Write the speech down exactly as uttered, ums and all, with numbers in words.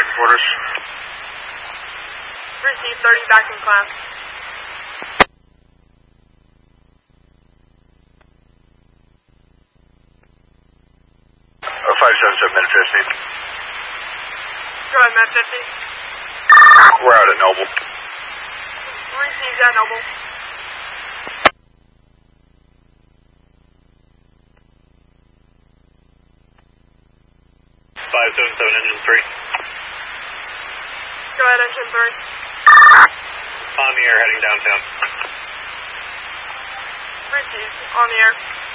flight quarters. Receive thirty back in class. Uh, five seven seven, Med fifty. Go ahead, Med fifty. We're out at Noble. Receive that, Noble. five seven seven, engine three. Go ahead, engine three. On the air, heading downtown. Receive, on the air.